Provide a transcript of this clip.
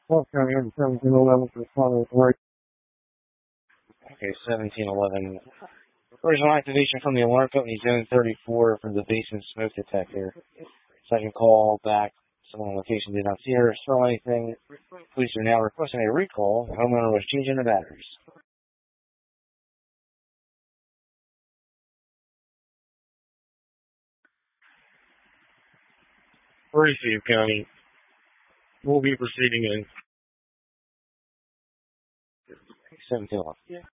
Clark County, 1711 for responding with right. Okay, 1711. Original activation from the alarm company, zone 34 for the basement smoke detector. Second call back. Someone on location did not see her or smell anything. Police are now requesting a recall. The homeowner was changing the batteries. Receive County. We'll be proceeding in 1711.